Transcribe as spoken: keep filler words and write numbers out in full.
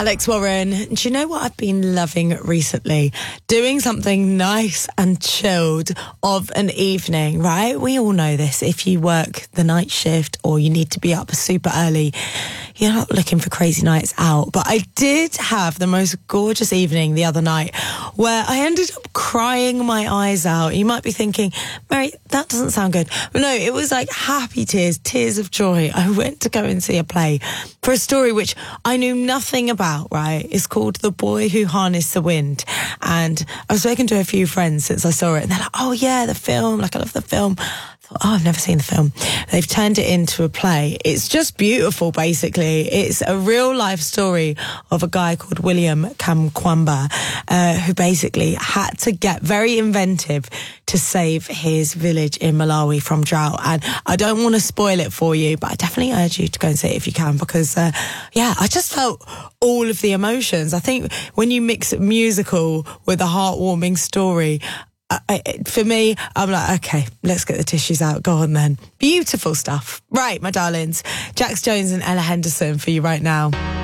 Alex Warren. Do you know what I've been loving recently? Doing something nice and chilled of an evening, right? We all know this. If you work the night shift or you need to be up super early, you're not looking for crazy nights out. But I did have the most gorgeous evening the other night where I ended up crying my eyes out. You might be thinking, Mary, that doesn't sound good. But no, it was like happy tears, tears of joy. I went to go and see a play for a story which I knew nothing about, right? It's called The Boy Who Harnessed the Wind. And I've spoken to a few friends since I saw it, and they're like, oh yeah, the film, like I love the film. I thought, oh, I've never seen the film. They've turned it into a play. It's just beautiful, basically. It's a real life story of a guy called William Kamkwamba, uh, who basically had to get very inventive to save his village in Malawi from drought. And I don't want to spoil it for you, but I definitely urge you to go and see it if you can, because, uh, yeah, I just felt all of the emotions. I think when you mix musical with a heartwarming story, I, for me, I'm like, okay, let's get the tissues out. Go on then. Beautiful stuff. Right, my darlings. Jax Jones and Ella Henderson for you right now.